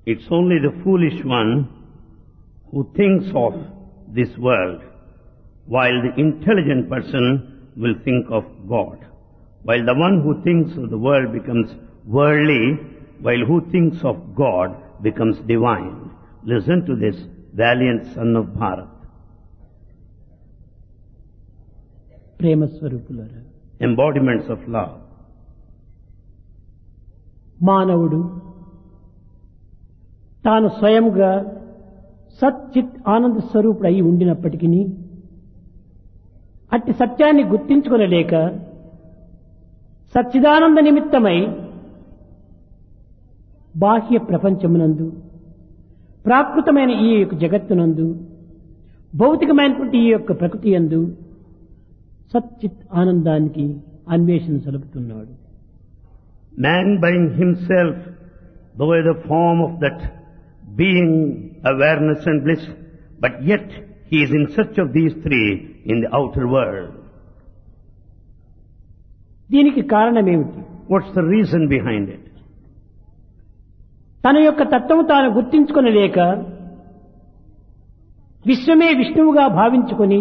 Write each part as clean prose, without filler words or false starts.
It's only the foolish one who thinks of this world, while the intelligent person will think of God. While the one who thinks of the world becomes worldly, while who thinks of God becomes divine. Listen to this valiant son of Bharat. ప్రేమ స్వరూపులారా, Embodiments of love. మానవుడు తాను స్వయంగా సచ్చిత్ ఆనంద స్వరూపుడు అయి ఉండినప్పటికీ అట్టి సత్యాన్ని గుర్తించుకొనలేక సచ్చిదానంద నిమిత్తమై బాహ్య ప్రపంచమునందు ప్రాకృతమైన ఈ యొక్క జగత్తునందు భౌతికమైనటువంటి ఈ యొక్క ప్రకృతి యందు సచ్చిత్ ఆనందానికి అన్వేషణ సలుపుతున్నాడు. Man by himself, though the form of that being, awareness and bliss, but yet he is in search of these three in the outer world. దీనికి కారణమేమిటి? What's the reason behind it? తన యొక్క తత్వము తాను గుర్తించుకొనలేక విశ్వమే విష్ణువుగా భావించుకొని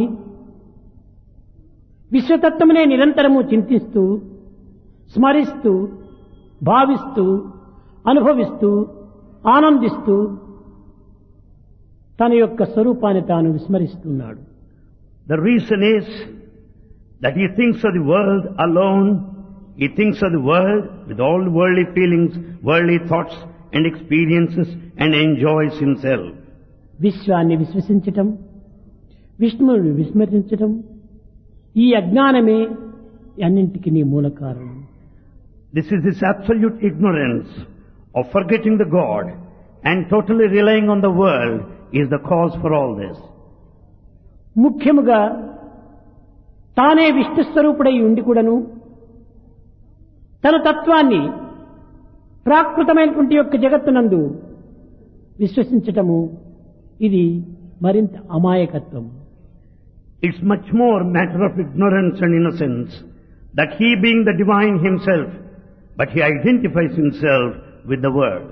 విశ్వతత్వమునే నిరంతరము చింతిస్తూ స్మరిస్తూ భావిస్తూ అనుభవిస్తూ ఆనందిస్తూ తన యొక్క స్వరూపాన్ని తాను విస్మరిస్తున్నాడు. The reason is that he thinks of the world alone, he thinks of the world with all worldly feelings, worldly thoughts and experiences, and enjoys himself. విశ్వాన్ని విశ్వసించటం, విష్ణువుని విస్మరించటం, ఈ అజ్ఞానమే అన్నింటికి మూల కారణం. This is this absolute ignorance of forgetting the God and totally relying on the world is the cause for all this. ముఖ్యముగా తానే విష్ణు స్వరూపుడై ఉండి కూడాను తన తత్వాన్ని ప్రాకృతమైనటువంటి యొక్క జగత్తునందు విశ్వసించటము ఇది మరింత అమాయకత్వం. It's much more matter of ignorance and innocence that he being the divine himself, but he identifies himself with the world.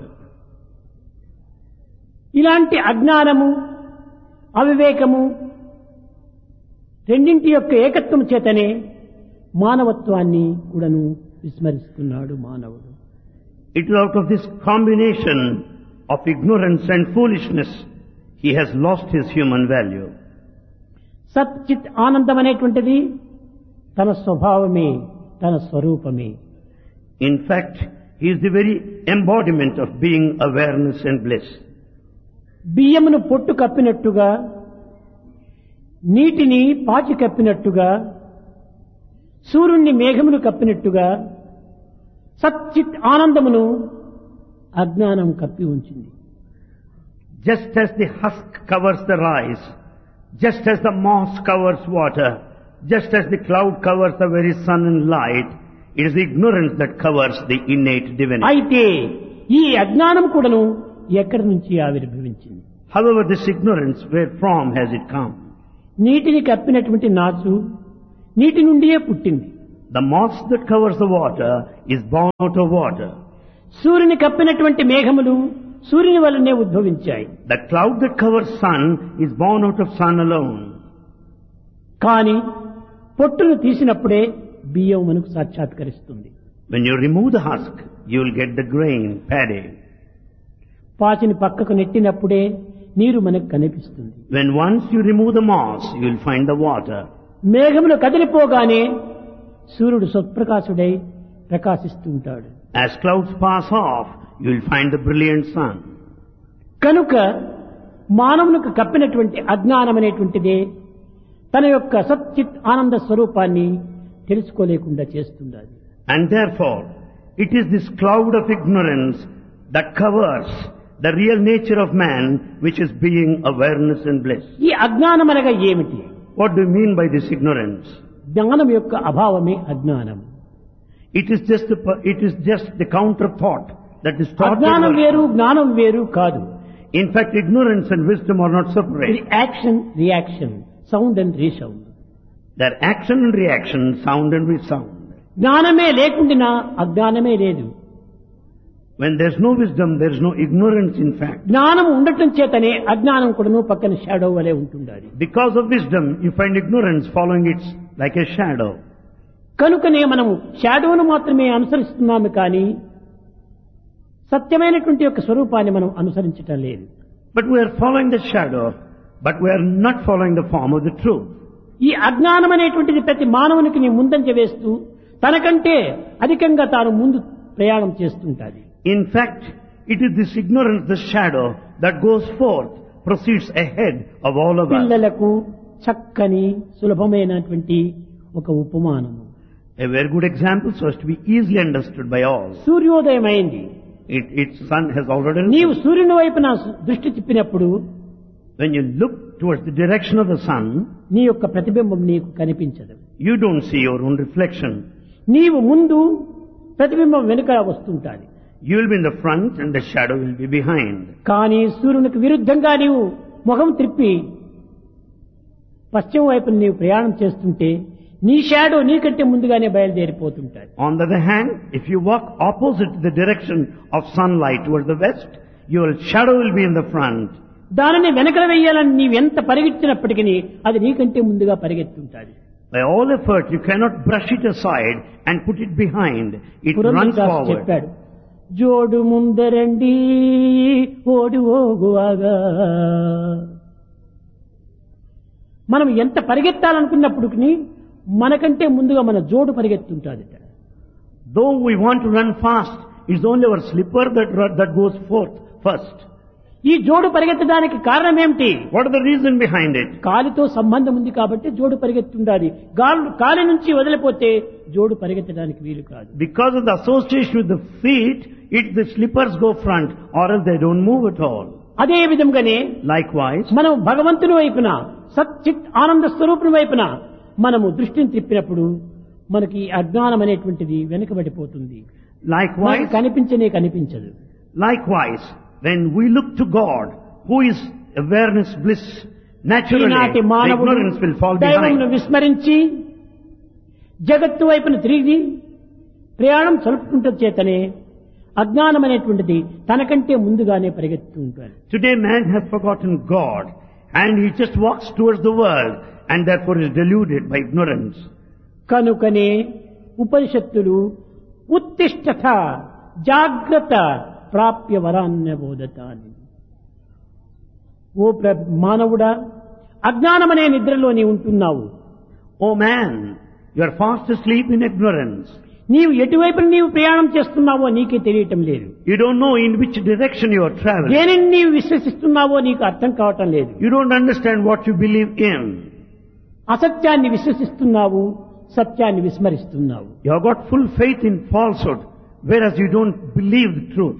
ఇలాంటి అజ్ఞానము అవివేకము రెండింటి యొక్క ఏకత్వం చేతనే మానవత్వాన్ని కూడాను విస్మరిస్తున్నాడు మానవుడు. It is out of this combination of ignorance and foolishness he has lost his human value. సచ్చిత్ ఆనందం అనేటువంటిది తన స్వభావమే, తన స్వరూపమే. In fact, he is the very embodiment of being awareness and bliss. బియ్యమును పొట్టు కప్పినట్టుగా, నీటిని పాచి కప్పినట్టుగా, సూర్యుణ్ణి మేఘమును కప్పినట్టుగా సచ్చిత్ ఆనందమును అజ్ఞానం కప్పి ఉంచింది. Just as the husk covers the rice, just as the moss covers water, just as the cloud covers the very sun and light, it is ignorance that covers the innate divinity. అయితే ఈ అజ్ఞానం కూడాను ఎక్కడి నుంచి ఆవిర్భవించింది? However, this ignorance, where from has it come? నీటిని కప్పినటువంటి నాచు నీటి నుండియే పుట్టింది. The moss that covers the water is born out of water. సూర్యుని కప్పినటువంటి మేఘములు సూర్యుని వల్లనే ఉద్భవించాయి. The cloud that covers sun is born out of sun alone. కానీ పొట్టును తీసినప్పుడే బియ్యం మనకు సాక్షాత్కరిస్తుంది. When you remove the husk, you will get the grain, paddy. పాచిని పక్కకు నెట్టినప్పుడే నీరు మనకు కనిపిస్తుంది. When once you remove the moss, you will find the water. మేఘములు కదిలిపోగానే సూర్యుడు స్వప్రకాశుడై ప్రకాశిస్తూ ఉంటాడు. As clouds pass off, you will find the brilliant sun. కనుక మానవునికి కప్పినటువంటి అజ్ఞానం అనేటువంటిదే తన యొక్క సచ్చిత్ ఆనంద స్వరూపాన్ని తెలుసుకోలేకుండా చేస్తుంది. And therefore, it is this cloud of ignorance that covers the real nature of man, which is being awareness and bliss. ఈ అజ్ఞానం అనగా ఏమిటి? What do you mean by this ignorance? జ్ఞానం యొక్క అభావమే అజ్ఞానం. It is just the counter thought that is taught. అజ్ఞానం వేరు, జ్ఞానం వేరు కాదు. In fact, ignorance and wisdom are not separate. Action, reaction, sound and resound. They are action and reaction, sound and resound. జ్ఞానమే లేకుండా అజ్ఞానమే లేదు. When there's no wisdom, there's no ignorance in fact. జ్ఞానం ఉండటం చేతనే అజ్ఞానం కూడాను పక్కన షాడో వలె ఉంటుండాలి. Because of wisdom, you find ignorance following it like a shadow. కనుకనే మనము షాడోను మాత్రమే అనుసరిస్తున్నాము కానీ సత్యమైనటువంటి యొక్క స్వరూపాన్ని మనం అనుసరించటం లేదు. But we are following the shadow, but we are not following the form of the truth. ఈ అజ్ఞానం అనేటువంటిది ప్రతి మానవునికి ముందంజ వేస్తూ తనకంటే అధికంగా తాను ముందు ప్రయాణం చేస్తుంటాది. In fact, it is this ignorance, the shadow, that goes forth, proceeds ahead of all of us. పిల్లలకు చక్కని సులభమైనటువంటి ఒక ఉపమానము. A very good example so as to be easily understood by all. సూర్యోదయం అయింది. Its sun has already నీవు risen. సూర్యుని వైపున దృష్టి తిప్పినప్పుడు When you look towards the direction of the sun, నీ యొక్క ప్రతిబింబం నీకు కనిపించదు. you don't see your own reflection. నీవు ముందు ప్రతిబింబం వెనుక వస్తుంటాది. You will be in the front and the shadow will be behind. కానీ సూర్యునికి విరుద్ధంగా నీవు ముఖం త్రిప్పి పశ్చిమ వైపు నీవు ప్రయాణం చేస్తుంటే నీ షాడో నీకంటే ముందుగానే బయలుదేరిపోతుంటాది. On the other hand, if you walk opposite the direction of sunlight towards the west, your shadow will be in the front. దానిని వెనకల వెయ్యాలని నీవెంత పరిగెత్తినప్పటికీ అది నీకంటే ముందుగా పరిగెత్తుంటాది. By all effort, you cannot brush it aside and put it behind. It runs Purandara Dasa forward. చెప్పాడు, జోడు ముందరండి ఓడు ఓగువాగా. మనం ఎంత పరిగెత్తాలనుకున్నప్పటికీ మనకంటే ముందుగా మన జోడు పరిగెత్తుంటాది. Though we want to run fast, it's only our slipper that goes forth first. ఈ జోడు పరిగెత్తడానికి కారణం ఏమిటి? What is the reason behind it? కాలితో సంబంధం ఉంది కాబట్టి జోడు పరిగెత్తుండాలి. కాలి నుంచి వదిలిపోతే జోడు పరిగెత్తడానికి వీలు కాదు. Because of the association with the feet, the slippers go front or else they don't move at all. అదే విధంగానే Likewise, మనం భగవంతుని వైపున సచ్చిత్ ఆనంద స్వరూపుని వైపున మనము దృష్టిని తిప్పినప్పుడు మనకి అజ్ఞానం అనేటువంటిది వెనుకబడిపోతుంది. likewise, కనిపించదు. likewise, when we look to God, who is awareness bliss, naturally ఈనాటి the మానవుడు ignorance will fall దైవమును behind. విస్మరించి జగత్తు వైపున తిరిగి ప్రయాణం సలుపుకుంటూ చేతనే అజ్ఞానం అనేటువంటిది తనకంటే ముందుగానే పరిగెత్తుతూ ఉంటాడు. Today man has forgotten God and he just walks towards the world and therefore is deluded by ignorance. కనుకనే ఉపనిషత్తులు ఉత్తిష్ఠత జాగ్రత్త ప్రాప్య వరాన్య బోధత అని. ఓ మానవుడా, అజ్ఞానమనే నిద్రలోని ఉంటున్నావు. Oh man, you are fast asleep in ignorance. నీవు ఎటువైపు నీవు ప్రయాణం చేస్తున్నావో నీకే తెలియటం లేదు. You don't know in which direction you are traveling. దేనిని నీవు విశ్వసిస్తున్నావో నీకు అర్థం కావటం లేదు. You don't understand what you believe in. అసత్యాన్ని విశ్వసిస్తున్నావు, సత్యాన్ని విస్మరిస్తున్నావు. You have got full faith in falsehood, whereas you don't believe the truth.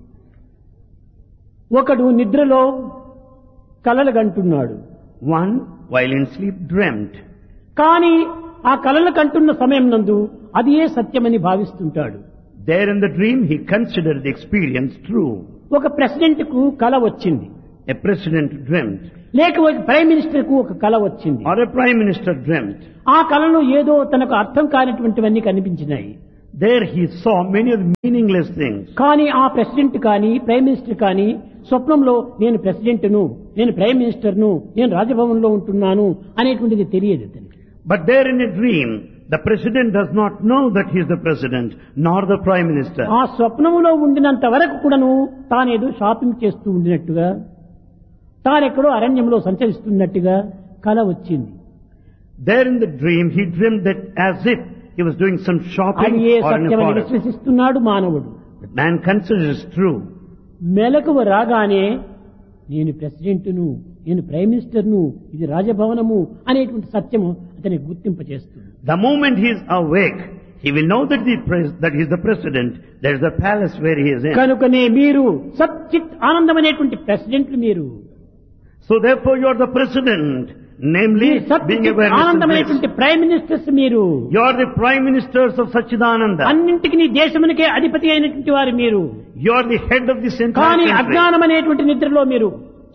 ఒకడు నిద్రలో కలలు కంటున్నాడు. One, while in sleep, dreamt. కానీ ఆ కలలు కంటున్న సమయం నందు అది ఏ సత్యమని భావిస్తుంటాడు. There in the dream, he considered the experience true. ఒక ప్రెసిడెంట్ కు కల వచ్చింది, A president dreamt, లేక ఒక ప్రైమ్ మినిస్టర్ కు ఒక కల వచ్చింది. or a prime minister dreamt. ఆ కళలో ఏదో తనకు అర్థం కానిటువంటివన్నీ కనిపించినాయి. There he saw many of the meaningless things. కానీ ఆ ప్రెసిడెంట్ కానీ ప్రైమ్ మినిస్టర్ కానీ స్వప్నంలో నేను ప్రెసిడెంట్ను, నేను ప్రైమ్ మినిస్టర్ను, నేను రాజభవన్లో ఉంటున్నాను అనేటువంటిది తెలియదు అతనికి. But there in a dream, the president does not know that he is the president, nor the prime minister. ఆ స్వప్నములో ఉండినంత వరకు కూడాను తానేదో షాపింగ్ చేస్తూ ఉండినట్టుగా, తానెక్కడో అరణ్యంలో సంచరిస్తున్నట్టుగా కల వచ్చింది. There in the dream, he dreamed that as if he was doing some shopping అది ఏ or in a సత్యమని forest. విశ్వసిస్తున్నాడు మానవుడు. But man considers true. మెలకువ రాగానే నేను ప్రెసిడెంట్ను, నేను ప్రైమ్ మినిస్టర్ను, ఇది రాజభవనము అనేటువంటి సత్యము అతనికి గుర్తింపచేస్తుంది. The moment he is awake, he will know that he is the president. There is a palace where he is in. కనుకనే మీరు సచ్చిత్ ఆనందం అనేటువంటి ప్రెసిడెంట్లు మీరు. So therefore you are the president, namely being సచ్చిత్ awareness ఆనందం and bliss. అనేటువంటి prime ministers మీరు. You are the prime ministers of Sachidananda. అన్నింటికి నీ దేశమునికే అధిపతి అయినటువంటి వారు మీరు. You are the head of this entire కానీ country. అజ్ఞానం అనేటువంటి నిద్రలో మీరు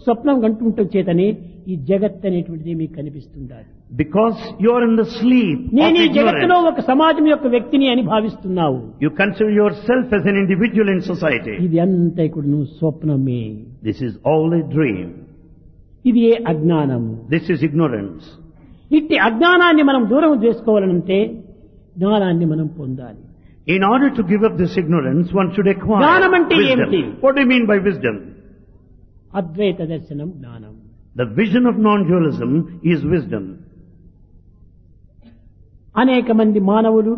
స్వప్నం కంటుండటం చేతనే ఈ జగత్ అనేటువంటిది మీకు కనిపిస్తుండాలి. Because you are in the sleep of నేను ఈ జగత్తులో ignorance. ఒక సమాజం యొక్క వ్యక్తిని అని భావిస్తున్నావు. You consider yourself as an individual in society. ఇది అంతా కూడా నువ్వు స్వప్నమే. This is all a dream. ఇది ఏ అజ్ఞానము. This is ignorance. ఇట్టి అజ్ఞానాన్ని మనం దూరం చేసుకోవాలంటే జ్ఞానాన్ని మనం పొందాలి. In order to give up this ignorance, one should acquire జ్ఞానం అంటే ఏమిటి? wisdom. What do you mean by wisdom? అద్వైత దర్శనం జ్ఞానం. The vision of non-dualism is wisdom. అనేక మంది మానవులు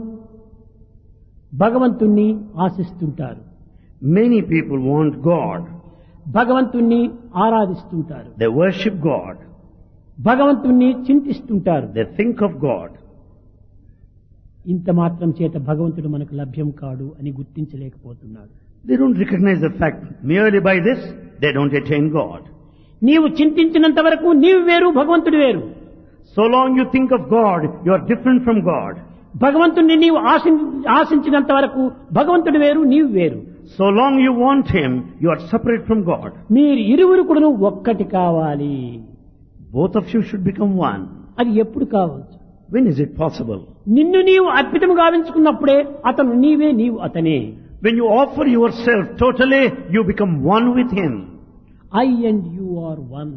భగవంతుణ్ణి ఆశిస్తుంటారు. Many people want God. భగవంతుణ్ణి ఆరాధిస్తుంటారు. They worship God. భగవంతుణ్ణి చింతిస్తుంటారు. They think of God. ఇంత మాత్రం చేత భగవంతుడు మనకు లభ్యం కాడు అని గుర్తించలేకపోతున్నాడు. They don't recognize the fact. Merely by this, they don't attain God. నీవు చింతించినంత వరకు నీవు వేరు, భగవంతుడు వేరు. So long you think of God, you are different from God. భగవంతుడిని నీవు ఆశించినంత వరకు భగవంతుడు వేరు, నీవు వేరు. So long you want Him, you are separate from God. మీరు ఇరువురు కూడా ఒక్కటి కావాలి. Both of you should become one. అది ఎప్పుడు కావచ్చు? When is it possible? నిన్ను నీవు అర్పితము గావించుకున్నప్పుడే అతను నీవే, నీవు అతనే. When you offer yourself totally, you become one with Him. I and you are one.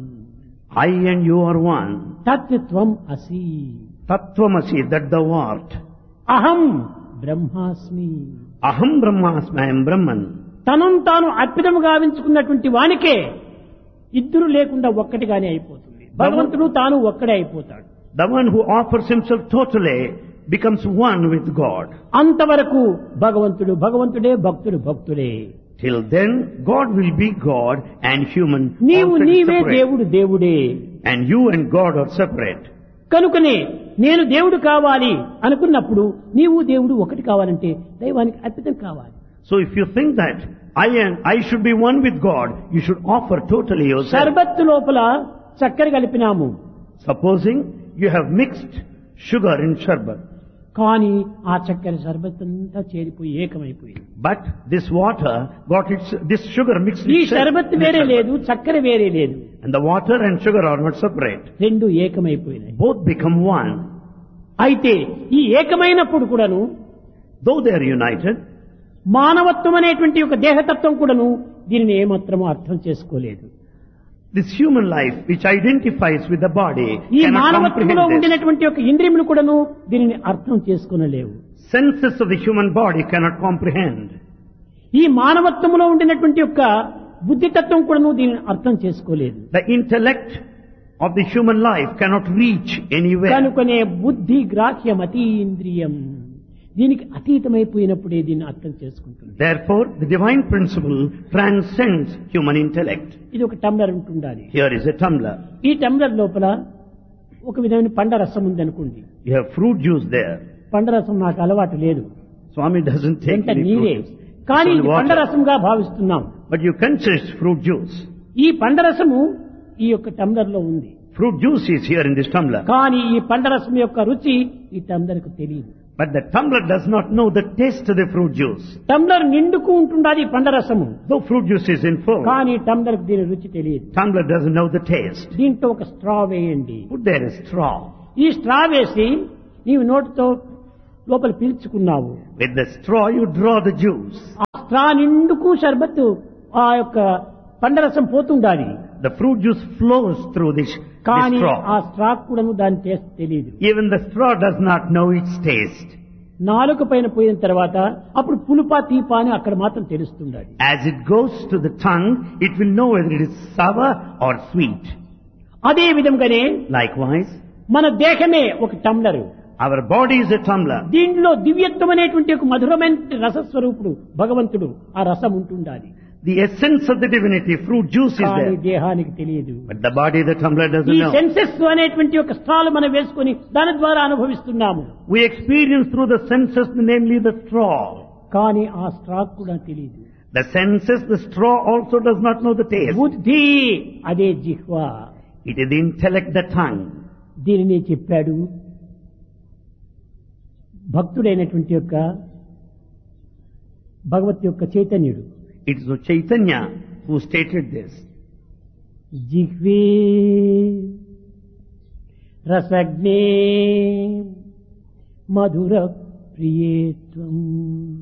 I and you are one. తత్వం అసి. Tattvamasi, that thou art. అహం బ్రహ్మాస్మి. Aham Brahmasmi, I am Brahman. తనను తాను అర్పితము గావించుకున్నటువంటి వానికే ఇద్దరు లేకుండా ఒక్కటిగానే అయిపోతుంది. భగవంతుడు తాను ఒక్కడే అయిపోతాడు. The one who offers himself totally becomes one with God. అంతవరకు భగవంతుడు భగవంతుడే, భక్తుడు భక్తుడే. Till then, God will be God and human నీవు also నీవే, separate. దేవుడు దేవుడే. And you and God are separate. కనుకనే నేను దేవుడు కావాలి అనుకున్నప్పుడు నీవు దేవుడు ఒకటి కావాలంటే దైవానికి అర్పితం కావాలి. So if you think that I should be one with God, you should offer totally yourself. షర్బత్తు లోపల చక్కెర కలిపినాము. Supposing you have mixed sugar in sharbat, కానీ ఆ చక్కెర షర్బత్ అంతా చేరిపోయి ఏకమైపోయింది. but this water this sugar mixed ఈ itself షర్బత్ in the వేరే sharbat. లేదు, చక్కెర వేరే లేదు. And the water and sugar are not separate. రెండు ఏకమైపోయినాయి. Both become one. అయితే ఈ ఏకమైనప్పుడు కూడాను Though they are united, మానవత్వం అనేటువంటి ఒక దేహతత్వం కూడాను దీనిని ఏమాత్రమూ అర్థం చేసుకోలేదు. this human life which identifies with the body ఈ cannot మానవత్వంలో comprehend this. ఉండినటువంటి ఒక ఇంద్రియములు కూడాను దీనిని అర్థం చేసుకొనలేవు. Senses of the human body cannot comprehend. ఈ మానవత్వంలో ఉండినటువంటి యొక్క బుద్ధితత్వం కూడాను దీనిని అర్థం చేసుకోలేదు. The intellect of the human life cannot reach anywhere. కనుకనే బుద్ధి గ్రాహ్యం అతీంద్రియం, దీనికి అతీతమైపోయినప్పుడే దీన్ని అర్థం చేసుకుంటుంది. Therefore, the divine principle transcends human intellect. ఇది ఒక టంబ్లర్ ఉంటుండాలి. Here is a tumbler. ఈ టంబ్లర్ లోపల ఒక విధమైన పండ రసం ఉందనుకోండి. You have fruit juice there. పండరసం నాకు అలవాటు లేదు, Swami doesn't take ఎంత any నీరే. fruit juice. కానీ It's ఇది only water. పండరసంగా భావిస్తున్నాం. But you consider it's fruit juice. ఈ పండరసము ఈ యొక్క టంబ్లర్ లో ఉంది. Fruit juice is here in this tumbler. కానీ ఈ పండరసం యొక్క రుచి ఈ టంబ్లర్కు తెలియదు. But the tumbler does not know the taste of the fruit juice. Tumbler నిండుకు ఉంటుండాలి ఈ పండరసము, Though fruit juice is in full, కానీ టంబ్లర్కు దీని రుచి తెలియదు. tumbler doesn't know the taste. దీంట్లో ఒక స్ట్రా వేయండి. Put there a straw. ఈ స్ట్రా వేసి నీవు నోటితో లోపల పీల్చుకున్నావు. With the straw you draw the juice. ఆ స్ట్రా నిండుకు షర్బత్తు ఆ యొక్క పండరసం పోతుండాలి. The fruit juice flows through this కానీ ఆ straw. స్ట్రా కూడాను దాని టేస్ట్ తెలియదు. Even the straw does not know its taste. నాలుక పైన పోయిన తర్వాత అప్పుడు పులుపా తీపా అని అక్కడ మాత్రం తెలుస్తుండాలి. As it goes to the tongue, it will know whether it is sour or sweet. అదే విధంగానే Likewise, మన దేహమే ఒక tumbler. our body is a tumbler. దీంట్లో దివ్యత్వం అనేటువంటి ఒక మధురమైన రసస్వరూపుడు భగవంతుడు, ఆ రసం ఉంటుండాలి. The essence of the divinity, fruit juice is కానీ there. దేహానికి తెలియదు. But the body, the tumbler ఈ doesn't know. సెన్సెస్ అనేటువంటి ఒక స్ట్రాలు మనం వేసుకొని దాని ద్వారా అనుభవిస్తున్నాము. We experience through the senses, namely the straw. కానీ ఆ స్ట్రా కూడా తెలియదు. The senses, the straw also does not know the taste. బుద్ధి అదే జిహ్వా. It is the intellect, the tongue. దీనిని చెప్పాడు భక్తుడైనటువంటి యొక్క భగవత్ యొక్క చైతన్యుడు. It is Chaitanya who stated this. జిహ్వే రసజ్ఞే Mathura ప్రియేత్వం